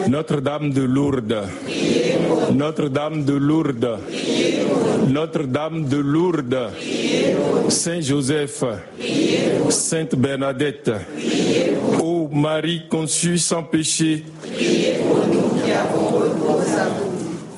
Notre-Dame de Lourdes, Notre-Dame de Lourdes, Notre-Dame de Lourdes, Saint-Joseph, Sainte Bernadette, ô Marie conçue sans péché, priez pour nous qui avons recours à vous.